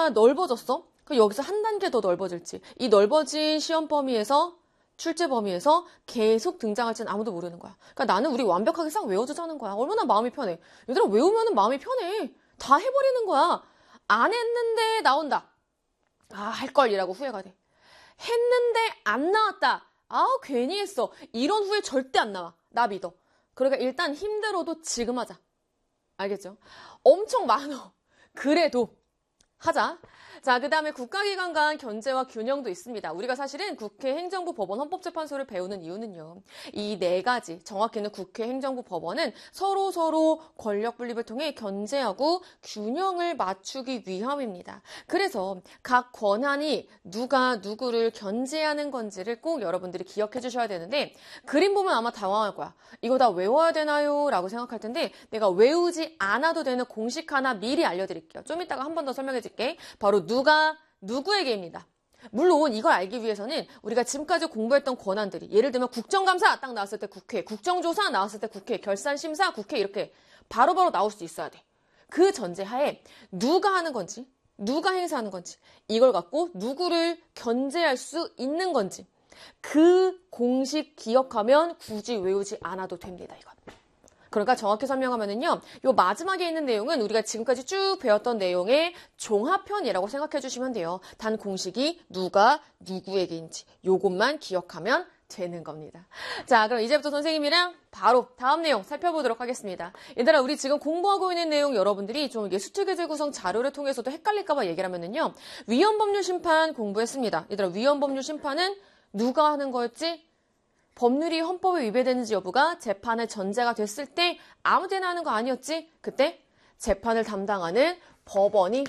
넓어졌어? 그럼 여기서 한 단계 더 넓어질지. 이 넓어진 시험 범위에서 출제 범위에서 계속 등장할지는 아무도 모르는 거야. 그러니까 나는 우리 완벽하게 싹 외워주자는 거야. 얼마나 마음이 편해. 얘들아 외우면 마음이 편해. 다 해버리는 거야. 안 했는데 나온다. 할 걸이라고 후회가 돼. 했는데 안 나왔다. 괜히 했어. 이런 후회 절대 안 나와. 나 믿어. 그러니까 일단 힘들어도 지금 하자. 알겠죠? 엄청 많어. 그래도 하자. 자, 그 다음에 국가기관 간 견제와 균형도 있습니다. 우리가 사실은 국회, 행정부, 법원, 헌법재판소를 배우는 이유는요. 이 네 가지, 정확히는 국회, 행정부, 법원은 서로 권력 분립을 통해 견제하고 균형을 맞추기 위함입니다. 그래서 각 권한이 누가 누구를 견제하는 건지를 꼭 여러분들이 기억해 주셔야 되는데, 그림 보면 아마 당황할 거야. 이거 다 외워야 되나요? 라고 생각할 텐데, 내가 외우지 않아도 되는 공식 하나 미리 알려드릴게요. 좀 이따가 한 번 더 설명해 줄게. 바로 누가 누구에게입니다. 물론 이걸 알기 위해서는 우리가 지금까지 공부했던 권한들이, 예를 들면 국정감사 딱 나왔을 때 국회, 국정조사 나왔을 때 국회, 결산심사 국회, 이렇게 바로바로 나올 수 있어야 돼. 그 전제하에 누가 하는 건지, 누가 행사하는 건지, 이걸 갖고 누구를 견제할 수 있는 건지, 그 공식 기억하면 굳이 외우지 않아도 됩니다. 이건. 그러니까 정확히 설명하면은요, 요 마지막에 있는 내용은 우리가 지금까지 쭉 배웠던 내용의 종합편이라고 생각해 주시면 돼요. 단 공식이 누가 누구에게인지 요것만 기억하면 되는 겁니다. 자, 그럼 이제부터 선생님이랑 바로 다음 내용 살펴보도록 하겠습니다. 얘들아, 우리 지금 공부하고 있는 내용 여러분들이 좀 수특예제 구성 자료를 통해서도 헷갈릴까봐 얘기를 하면은요, 위헌법률 심판 공부했습니다. 얘들아, 위헌법률 심판은 누가 하는 거였지? 법률이 헌법에 위배되는지 여부가 재판의 전제가 됐을 때 아무 데나 하는 거 아니었지? 그때 재판을 담당하는 법원이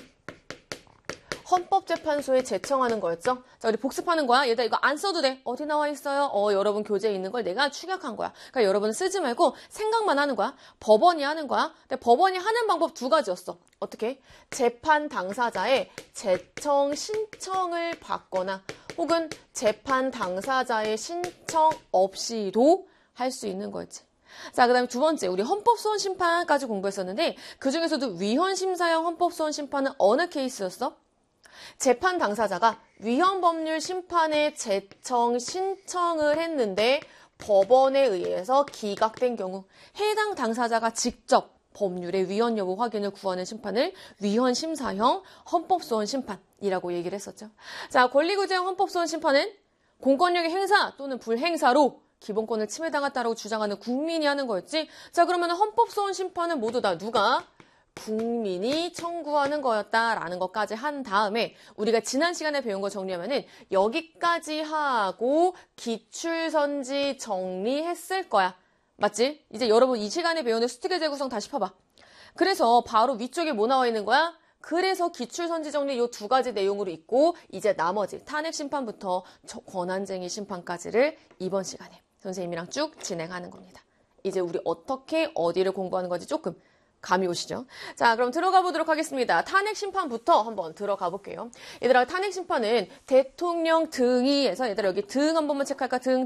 헌법재판소에 제청하는 거였죠. 자, 우리 복습하는 거야. 얘들아, 이거 안 써도 돼. 어디 나와 있어요? 여러분 교재에 있는 걸 내가 축약한 거야. 그러니까 여러분은 쓰지 말고 생각만 하는 거야. 법원이 하는 거야. 근데 법원이 하는 방법 두 가지였어. 어떻게? 재판 당사자의 제청 신청을 받거나 혹은 재판 당사자의 신청 없이도 할 수 있는 거였지. 자, 그 다음에 두 번째, 우리 헌법소원심판까지 공부했었는데 그중에서도 위헌심사형 헌법소원심판은 어느 케이스였어? 재판 당사자가 위헌법률 심판에 제청 신청을 했는데 법원에 의해서 기각된 경우 해당 당사자가 직접 법률의 위헌 여부 확인을 구하는 심판을 위헌심사형 헌법소원심판이라고 얘기를 했었죠. 자, 권리구제형 헌법소원심판은 공권력의 행사 또는 불행사로 기본권을 침해당했다라고 주장하는 국민이 하는 거였지. 자, 그러면 헌법소원심판은 모두 다 누가? 국민이 청구하는 거였다라는 것까지 한 다음에 우리가 지난 시간에 배운 거 정리하면은 여기까지 하고 기출선지 정리했을 거야. 맞지? 이제 여러분 이 시간에 배우는 수특예제 구성 다시 펴봐. 그래서 바로 위쪽에 뭐 나와 있는 거야? 그래서 기출선지 정리 요 두 가지 내용으로 있고 이제 나머지 탄핵심판부터 권한쟁의 심판까지를 이번 시간에 선생님이랑 쭉 진행하는 겁니다. 이제 우리 어떻게 어디를 공부하는 건지 조금 감이 오시죠? 자, 그럼 들어가 보도록 하겠습니다. 탄핵심판부터 한번 들어가 볼게요. 얘들아, 탄핵심판은 대통령 등의에서, 얘들아 여기 등 한 번만 체크할까? 등.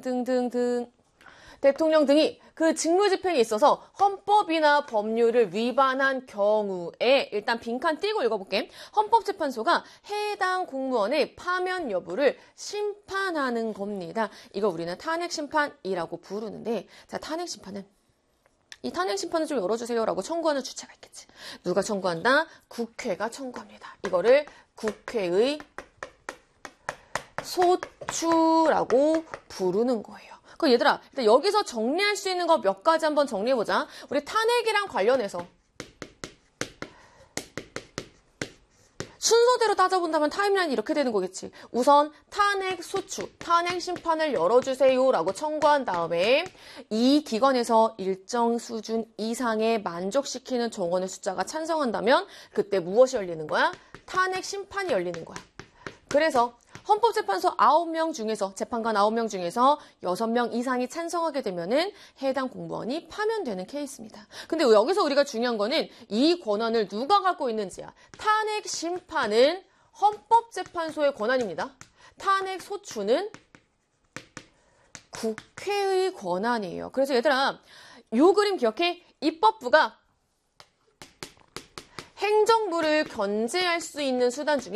대통령 등이 그 직무집행에 있어서 헌법이나 법률을 위반한 경우에 일단 빈칸 띄고 읽어볼게. 헌법재판소가 해당 공무원의 파면 여부를 심판하는 겁니다. 이거 우리는 탄핵심판이라고 부르는데, 자, 이 탄핵심판을 좀 열어주세요라고 청구하는 주체가 있겠지. 누가 청구한다? 국회가 청구합니다. 이거를 국회의 소추라고 부르는 거예요. 그 얘들아, 일단 여기서 정리할 수 있는 거 몇 가지 한번 정리해보자. 우리 탄핵이랑 관련해서 순서대로 따져본다면 타임라인이 이렇게 되는 거겠지. 우선 탄핵 소추, 탄핵 심판을 열어주세요라고 청구한 다음에 이 기관에서 일정 수준 이상의 만족시키는 정원의 숫자가 찬성한다면 그때 무엇이 열리는 거야? 탄핵 심판이 열리는 거야. 그래서 헌법재판소 9명 중에서, 재판관 9명 중에서 6명 이상이 찬성하게 되면은 해당 공무원이 파면되는 케이스입니다. 근데 여기서 우리가 중요한 거는 이 권한을 누가 갖고 있는지야. 탄핵 심판은 헌법재판소의 권한입니다. 탄핵 소추는 국회의 권한이에요. 그래서 얘들아, 요 그림 기억해? 입법부가 행정부를 견제할 수 있는 수단 중에